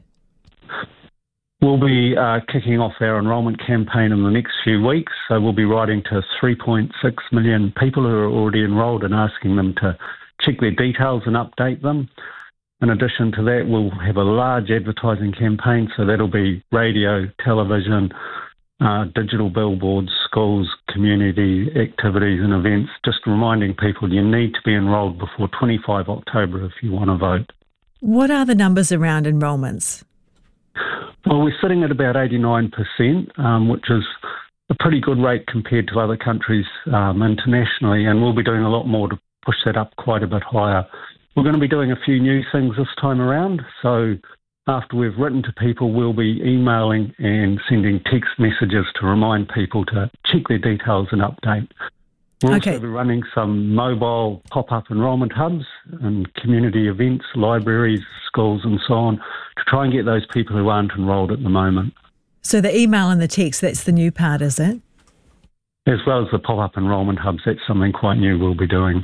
We'll be kicking off our enrolment campaign in the next few weeks, so we'll be writing to 3.6 million people who are already enrolled and asking them to check their details and update them. In addition to that, we'll have a large advertising campaign, so that'll be radio, television, digital billboards, schools, community activities and events, just reminding people you need to be enrolled before 25 October if you want to vote. What are the numbers around enrolments? Well, we're sitting at about 89%, which is a pretty good rate compared to other countries internationally, and we'll be doing a lot more to push that up quite a bit higher. We're going to be doing a few new things this time around, so after we've written to people, we'll be emailing and sending text messages to remind people to check their details and update. We'll also be running some mobile pop-up enrolment hubs and community events, libraries, schools and so on, to try and get those people who aren't enrolled at the moment. So the email and the text, that's the new part, is it? As well as the pop-up enrolment hubs, that's something quite new we'll be doing.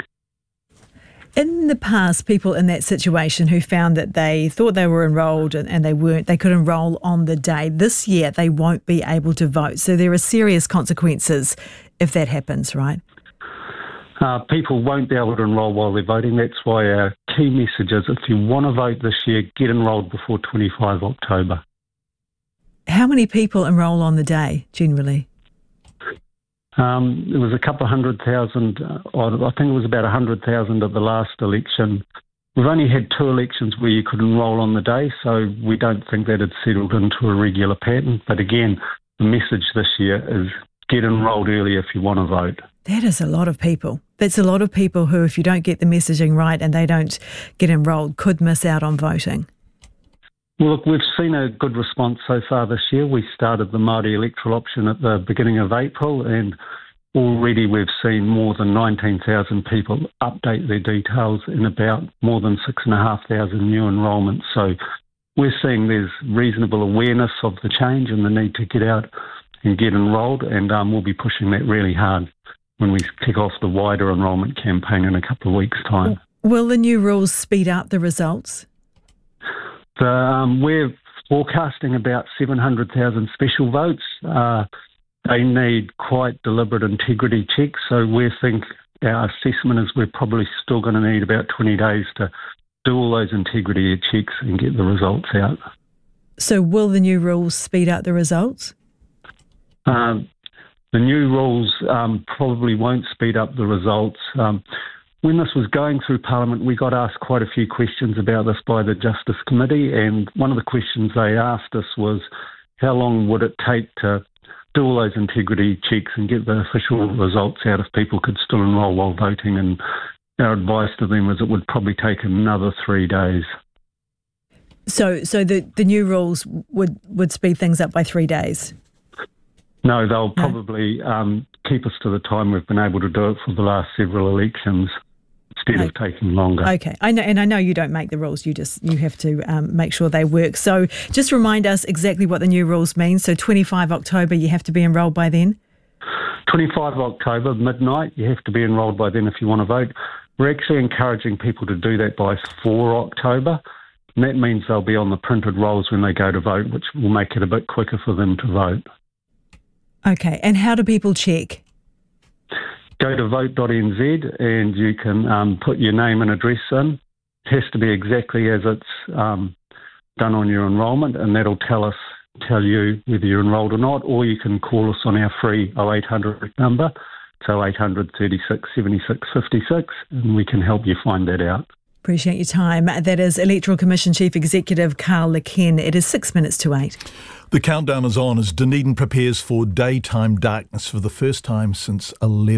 In the past, people in that situation who found that they thought they were enrolled and they weren't, they could enrol on the day. This year, they won't be able to vote. So there are serious consequences if that happens, right? People won't be able to enrol while they're voting. That's why our key message is if you want to vote this year, get enrolled before 25 October. How many people enrol on the day, generally? It was a couple of 100,000. I think it was about 100,000 at the last election. We've only had 2 elections where you could enrol on the day, so we don't think that it's settled into a regular pattern. But again, the message this year is get enrolled early if you want to vote. That is a lot of people. That's a lot of people who, if you don't get the messaging right and they don't get enrolled, could miss out on voting. Well, look, we've seen a good response so far this year. We started the Māori electoral option at the beginning of April, and already we've seen more than 19,000 people update their details and about more than 6,500 new enrolments. So we're seeing there's reasonable awareness of the change and the need to get out and get enrolled, and we'll be pushing that really hard when we kick off the wider enrolment campaign in a couple of weeks' time. Will the new rules speed up the results? We're forecasting about 700,000 special votes. They need quite deliberate integrity checks, so we think our assessment is we're probably still going to need about 20 days to do all those integrity checks and get the results out. So will the new rules speed up the results? The new rules probably won't speed up the results. When this was going through Parliament, we got asked quite a few questions about this by the Justice Committee, and one of the questions they asked us was how long would it take to do all those integrity checks and get the official results out if people could still enrol while voting, and our advice to them was it would probably take another 3 days. So the new rules would speed things up by 3 days? No, they'll probably keep us to the time we've been able to do it for the last several elections instead of taking longer. Okay, I know you don't make the rules. You have to make sure they work. So just remind us exactly what the new rules mean. So 25 October, you have to be enrolled by then? 25 October, midnight, you have to be enrolled by then if you want to vote. We're actually encouraging people to do that by 4 October. And that means they'll be on the printed rolls when they go to vote, which will make it a bit quicker for them to vote. Okay, and how do people check? Go to vote.nz and you can put your name and address in. It has to be exactly as it's done on your enrolment, and that'll tell you whether you're enrolled or not, or you can call us on our free 0800 number, so 800 36 76 56, and we can help you find that out. Appreciate your time. That is Electoral Commission Chief Executive Carl Lecken. It is 6 minutes to 8. The countdown is on as Dunedin prepares for daytime darkness for the first time since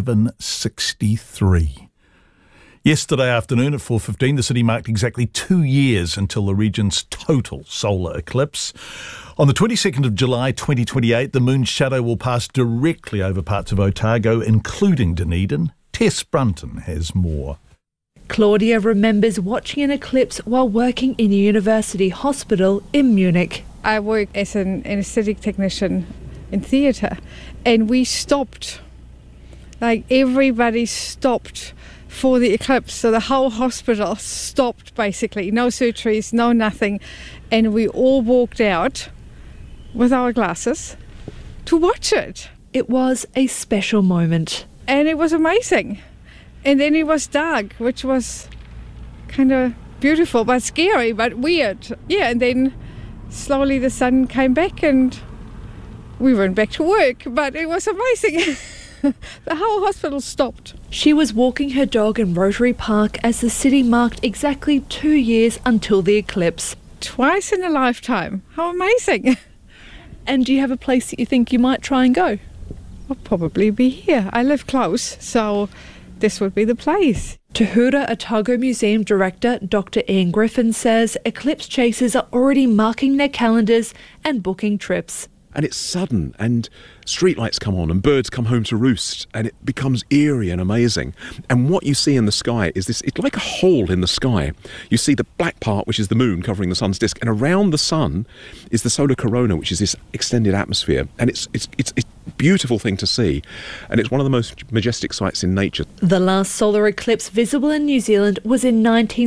1163. Yesterday afternoon at 4:15, the city marked exactly 2 years until the region's total solar eclipse. On the 22nd of July 2028, the moon's shadow will pass directly over parts of Otago, including Dunedin. Tess Brunton has more. Claudia remembers watching an eclipse while working in a university hospital in Munich. I work as an anaesthetic technician in theatre, and we stopped. Like, everybody stopped for the eclipse, so the whole hospital stopped basically. No surgeries, no nothing, and we all walked out with our glasses to watch it. It was a special moment. And it was amazing. And then it was dark, which was kind of beautiful, but scary, but weird. Yeah, and then slowly the sun came back and we went back to work, but it was amazing. The whole hospital stopped. She was walking her dog in Rotary Park as the city marked exactly 2 years until the eclipse. Twice in a lifetime. How amazing. And do you have a place that you think you might try and go? I'll probably be here. I live close, so this would be the place. Te Hura Otago Museum Director Dr. Ian Griffin says eclipse chasers are already marking their calendars and booking trips. And it's sudden, and streetlights come on and birds come home to roost, and it becomes eerie and amazing. And what you see in the sky is this, it's like a hole in the sky. You see the black part, which is the moon covering the sun's disk, and around the sun is the solar corona, which is this extended atmosphere. And it's a beautiful thing to see, and it's one of the most majestic sights in nature. The last solar eclipse visible in New Zealand was in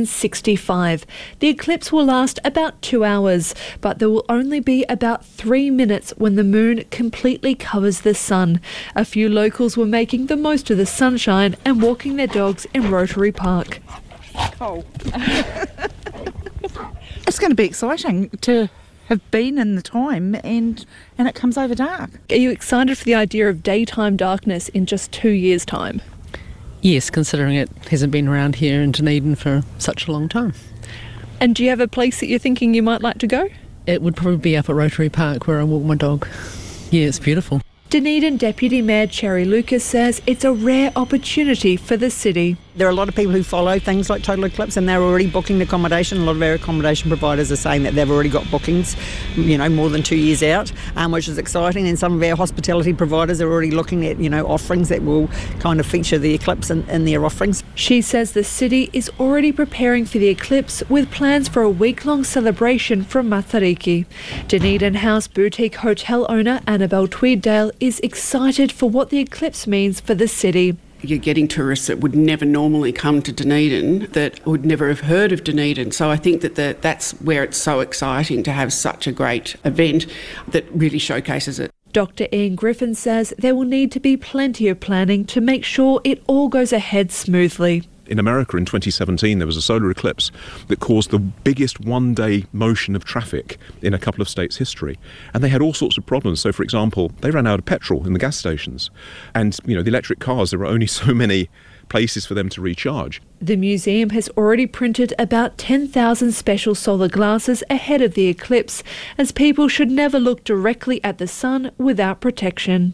1965. The eclipse will last about 2 hours, but there will only be about 3 minutes when the moon completely covers the sun. A few locals were making the most of the sunshine and walking their dogs in Rotary Park. Oh. It's going to be exciting to have been in the time and it comes over dark. Are you excited for the idea of daytime darkness in just 2 years' time? Yes, considering it hasn't been around here in Dunedin for such a long time. And do you have a place that you're thinking you might like to go? It would probably be up at Rotary Park where I walk my dog. Yeah, it's beautiful. Dunedin Deputy Mayor Cherry Lucas says it's a rare opportunity for the city. There are a lot of people who follow things like total eclipse and they're already booking accommodation. A lot of our accommodation providers are saying that they've already got bookings, more than 2 years out, which is exciting. And some of our hospitality providers are already looking at, offerings that will kind of feature the eclipse in their offerings. She says the city is already preparing for the eclipse with plans for a week-long celebration from Matariki. Dunedin House boutique hotel owner Annabelle Tweeddale is excited for what the eclipse means for the city. You're getting tourists that would never normally come to Dunedin, that would never have heard of Dunedin. So I think that that's where it's so exciting to have such a great event that really showcases it. Dr. Ian Griffin says there will need to be plenty of planning to make sure it all goes ahead smoothly. In America in 2017, there was a solar eclipse that caused the biggest one-day motion of traffic in a couple of states' history. And they had all sorts of problems. So, for example, they ran out of petrol in the gas stations. And, the electric cars, there were only so many places for them to recharge. The museum has already printed about 10,000 special solar glasses ahead of the eclipse, as people should never look directly at the sun without protection.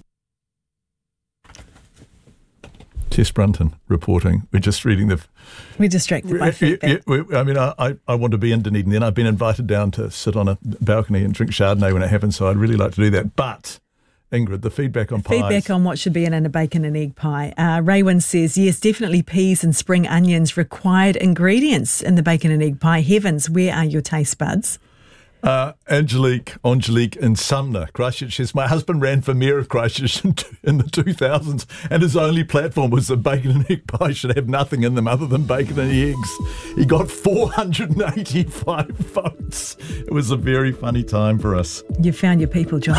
Tess Brunton reporting. We're just reading the... We're distracted by feedback. I want to be in Dunedin then. I've been invited down to sit on a balcony and drink Chardonnay when it happens, so I'd really like to do that. But, Ingrid, the feedback on pies... Feedback on what should be in a bacon and egg pie. Raywin says, yes, definitely peas and spring onions required ingredients in the bacon and egg pie. Heavens, where are your taste buds? Angelique in Sumner, Christchurch says, my husband ran for mayor of Christchurch in the 2000s and his only platform was that bacon and egg pie should have nothing in them other than bacon and eggs. He got 485 votes. It was a very funny time for us. You found your people, John.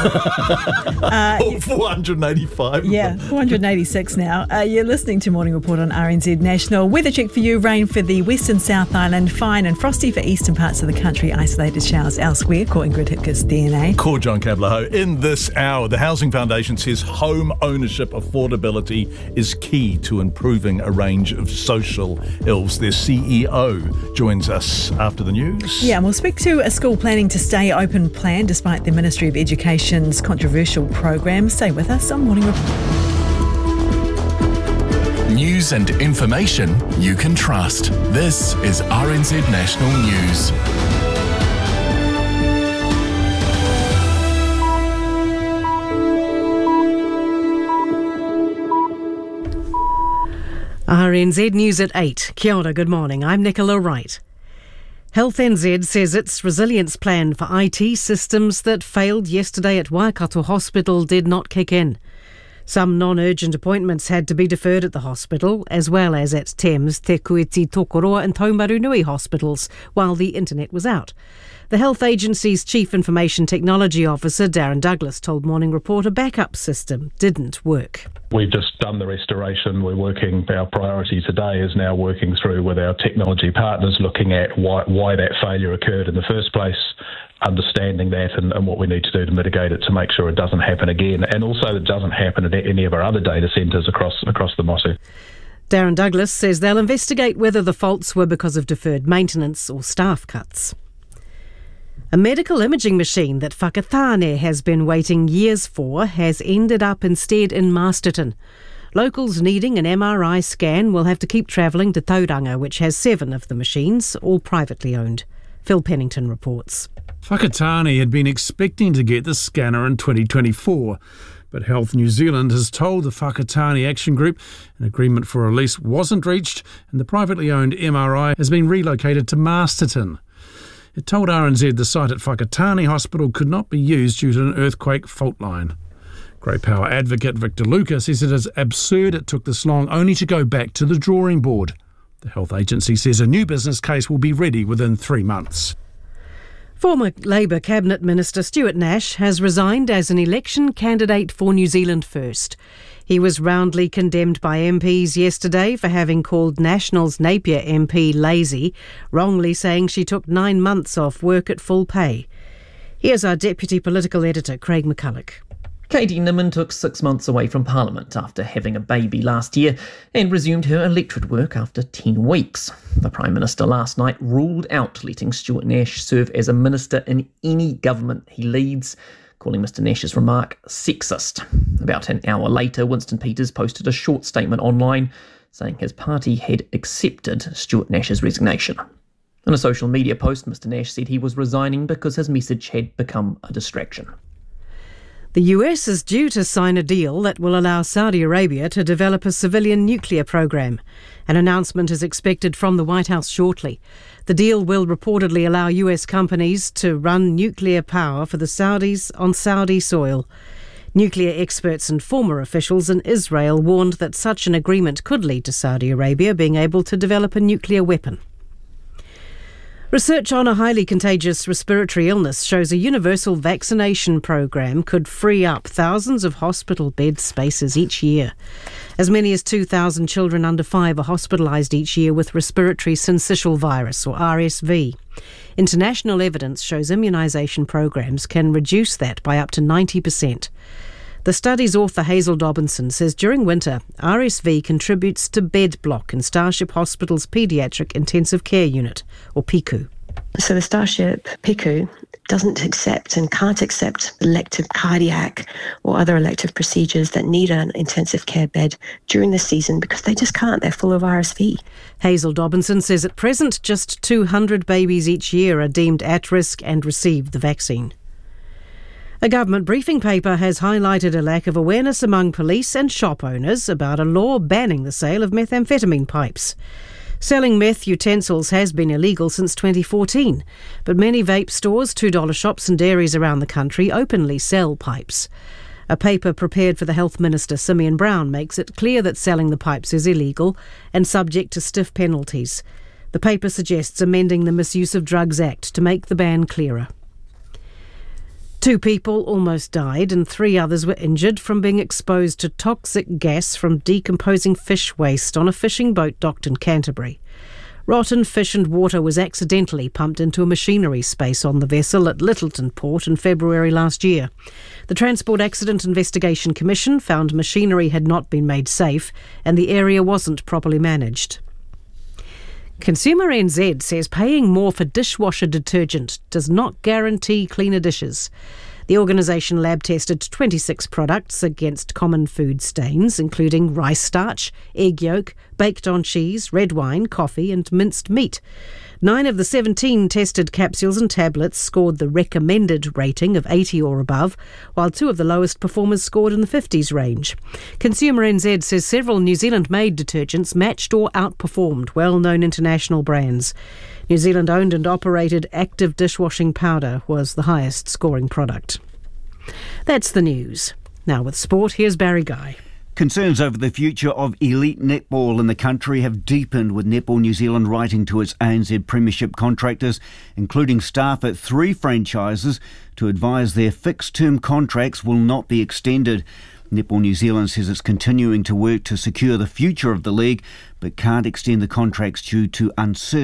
485. Yeah, 486 now. You're listening to Morning Report on RNZ National. Weather check for you. Rain for the Western South Island. Fine and frosty for eastern parts of the country. Isolated showers elsewhere. Caught Ingrid Hipkiss, DNA. Call John Cablaho. In this hour, the Housing Foundation says home ownership affordability is key to improving a range of social ills. Their CEO joins us after the news. Yeah, and we'll speak to a school planning to stay open plan despite the Ministry of Education's controversial program. Stay with us on Morning Report. News and information you can trust. This is RNZ National News. RNZ News at 8. Kia ora, good morning. I'm Nicola Wright. Health NZ says its resilience plan for IT systems that failed yesterday at Waikato Hospital did not kick in. Some non-urgent appointments had to be deferred at the hospital, as well as at Thames, Te Kuiti Tokoroa and Taumarunui hospitals, while the internet was out. The health agency's Chief Information Technology Officer, Darren Douglas, told Morning Report a backup system didn't work. We've just done the restoration. Our priority today is now working through with our technology partners, looking at why that failure occurred in the first place, understanding that and what we need to do to mitigate it to make sure it doesn't happen again, and also it doesn't happen at any of our other data centres across the Mosu. Darren Douglas says they'll investigate whether the faults were because of deferred maintenance or staff cuts. A medical imaging machine that Whakatane has been waiting years for has ended up instead in Masterton. Locals needing an MRI scan will have to keep travelling to Tauranga, which has 7 of the machines, all privately owned. Phil Pennington reports. Whakatane had been expecting to get the scanner in 2024, but Health New Zealand has told the Whakatane Action Group an agreement for a lease wasn't reached and the privately owned MRI has been relocated to Masterton. It told RNZ the site at Whakatane Hospital could not be used due to an earthquake fault line. Grey Power advocate Victor Lucas says it is absurd it took this long only to go back to the drawing board. The health agency says a new business case will be ready within 3 months. Former Labour Cabinet Minister Stuart Nash has resigned as an election candidate for New Zealand First. He was roundly condemned by MPs yesterday for having called National's Napier MP lazy, wrongly saying she took 9 months off work at full pay. Here's our Deputy Political Editor, Craig McCulloch. Katie Nimmin took 6 months away from Parliament after having a baby last year and resumed her electorate work after 10 weeks. The Prime Minister last night ruled out letting Stuart Nash serve as a minister in any government he leads, calling Mr Nash's remark sexist. About an hour later, Winston Peters posted a short statement online saying his party had accepted Stuart Nash's resignation. In a social media post, Mr Nash said he was resigning because his message had become a distraction. The US is due to sign a deal that will allow Saudi Arabia to develop a civilian nuclear program. An announcement is expected from the White House shortly. The deal will reportedly allow US companies to run nuclear power for the Saudis on Saudi soil. Nuclear experts and former officials in Israel warned that such an agreement could lead to Saudi Arabia being able to develop a nuclear weapon. Research on a highly contagious respiratory illness shows a universal vaccination program could free up thousands of hospital bed spaces each year. As many as 2,000 children under 5 are hospitalised each year with respiratory syncytial virus, or RSV. International evidence shows immunisation programs can reduce that by up to 90%. The study's author Hazel Dobinson says during winter, RSV contributes to bed block in Starship Hospital's Paediatric Intensive Care Unit, or PICU. So the Starship PICU doesn't accept and can't accept elective cardiac or other elective procedures that need an intensive care bed during the season because they just can't. They're full of RSV. Hazel Dobinson says at present just 200 babies each year are deemed at risk and receive the vaccine. A government briefing paper has highlighted a lack of awareness among police and shop owners about a law banning the sale of methamphetamine pipes. Selling meth utensils has been illegal since 2014, but many vape stores, $2 shops and dairies around the country openly sell pipes. A paper prepared for the Health Minister, Simeon Brown, makes it clear that selling the pipes is illegal and subject to stiff penalties. The paper suggests amending the Misuse of Drugs Act to make the ban clearer. 2 people almost died and 3 others were injured from being exposed to toxic gas from decomposing fish waste on a fishing boat docked in Canterbury. Rotten fish and water was accidentally pumped into a machinery space on the vessel at Littleton Port in February last year. The Transport Accident Investigation Commission found machinery had not been made safe and the area wasn't properly managed. Consumer NZ says paying more for dishwasher detergent does not guarantee cleaner dishes. The organisation lab tested 26 products against common food stains, including rice starch, egg yolk, baked-on cheese, red wine, coffee and minced meat. 9 of the 17 tested capsules and tablets scored the recommended rating of 80 or above, while 2 of the lowest performers scored in the 50s range. Consumer NZ says several New Zealand-made detergents matched or outperformed well-known international brands. New Zealand-owned and operated Active Dishwashing Powder was the highest scoring product. That's the news. Now with sport, here's Barry Guy. Concerns over the future of elite netball in the country have deepened, with Netball New Zealand writing to its ANZ Premiership contractors, including staff at 3 franchises, to advise their fixed-term contracts will not be extended. Netball New Zealand says it's continuing to work to secure the future of the league, but can't extend the contracts due to uncertainty